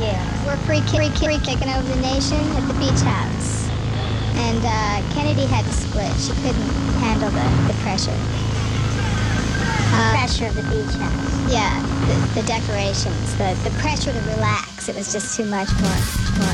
We're free taking over the nation at the beach house. And Kennedy had to split. She couldn't handle the pressure. Pressure of the beach house. Yeah, the decorations, the pressure to relax. It was just too much for her.